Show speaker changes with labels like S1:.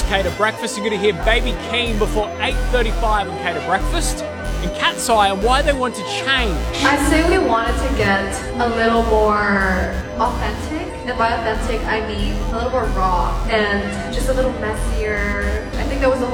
S1: Cater Breakfast. You're going to hear Baby Keem before 8:35 on Cater Breakfast. And Cat's Eye on why they want to change.
S2: I say we wanted to get a little more authentic, and by authentic I mean a little more raw and just a little messier. I think that was the whole